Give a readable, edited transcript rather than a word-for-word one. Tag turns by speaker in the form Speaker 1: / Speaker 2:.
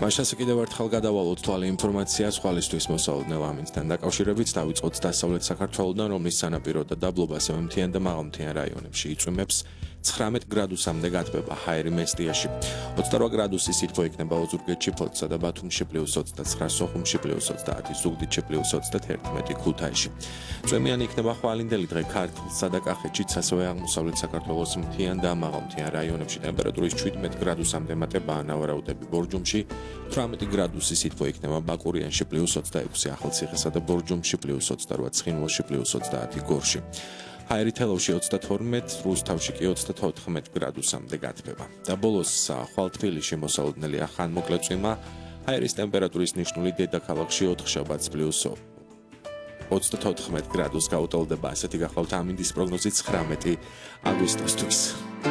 Speaker 1: Pashas კიდევ ერთხელ გადავალოთ თვალე ინფორმაცია სხვალისთვის მოსალოდნელ ამინდთან დაკავშირებით დავიწყოთ დასავლეთ საქართველოდან, რომლის სანაპირო და დაბლობაზე მთიან და მაღალმთიან რაიონებში იწვიმებს 19 გრადუსამდე გათბება ჰაერი მესტიაში. 28 გრადუსი სითბო იქნება ოზურგეთში, ფოთსა და ბათუმში +29, სოხუმში +30, ზუგდიდში +31 ქუთაისში. წვიმიანი იქნება ხვალინდელი დღე ქართლსა და კახეთშიც, ასევე აღმოსავლეთ საქართველოს მთიან და მაღალმთიან რაიონებში ტემპერატურის 17 გრადუსამდე მატებაა ნავარაუდები ბორჯომში. 18 გრადუსი სითბო იქნება ბაკურიანში +26, ახალციხესა და ბორჯომში +28, ცხინვალში +30 გორში. ჰაერი თელავში 32, რუსთავში კი 34 გრადუსამდე გათბება. და ბოლოს ხვალთბილისში მოსალოდნელია ხანმოკლე წვიმა, ჰაერის ტემპერატურის ნიშნული დედაქალაქში 4 შაბათს +34 გრადუსს გაუტოლდება. ასეთი გახლავთ ამინდის პროგნოზი 19 აგვისტოსთვის.